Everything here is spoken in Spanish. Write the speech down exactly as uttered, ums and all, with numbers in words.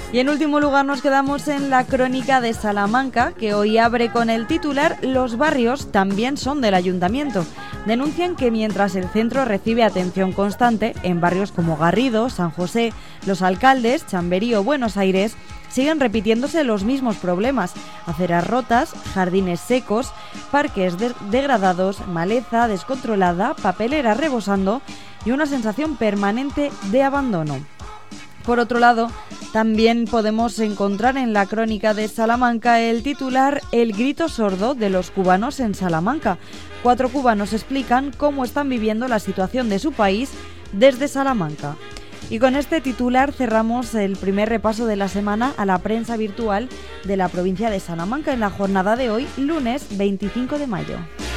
Y en último lugar nos quedamos en la crónica de Salamanca, que hoy abre con el titular «Los barrios también son del ayuntamiento». Denuncian que mientras el centro recibe atención constante, en barrios como Garrido, San José, Los Alcaldes, Chamberí o Buenos Aires, siguen repitiéndose los mismos problemas: aceras rotas, jardines secos, parques de- degradados, maleza descontrolada, papelera rebosando y una sensación permanente de abandono. Por otro lado, también podemos encontrar en la crónica de Salamanca el titular «El grito sordo de los cubanos en Salamanca». Cuatro cubanos explican cómo están viviendo la situación de su país desde Salamanca. Y con este titular cerramos el primer repaso de la semana a la prensa virtual de la provincia de Salamanca en la jornada de hoy, lunes veinticinco de mayo.